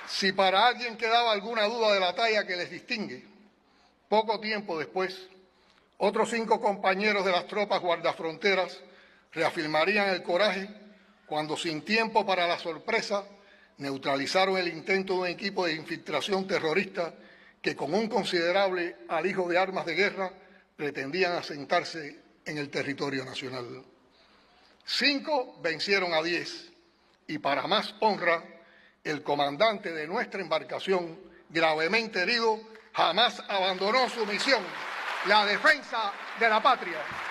Si para alguien quedaba alguna duda de la talla que les distingue, poco tiempo después, otros 5 compañeros de las tropas guardafronteras reafirmarían el coraje cuando, sin tiempo para la sorpresa, neutralizaron el intento de un equipo de infiltración terrorista que, con un considerable alijo de armas de guerra, pretendían asentarse en el territorio nacional. 5 vencieron a 10 y, para más honra, el comandante de nuestra embarcación, gravemente herido, jamás abandonó su misión, la defensa de la patria.